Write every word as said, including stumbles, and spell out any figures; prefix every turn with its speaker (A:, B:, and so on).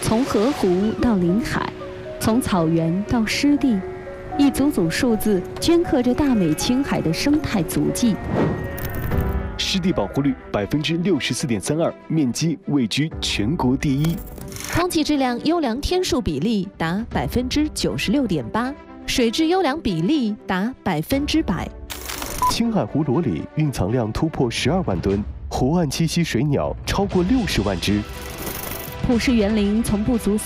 A: 从河湖到临海，从草原到湿地，一组组数字镌刻着大美青海的生态足迹。
B: 湿地保护率百分之六十四点三二，面积位居全国第一。
C: 空气质量优良天数比例达百分之九十六点八，水质优良比例达百分之百。
B: 青海湖裸鲤蕴藏量突破十二万吨，湖岸栖息水鸟超过六十万只。
A: 普氏园林从不足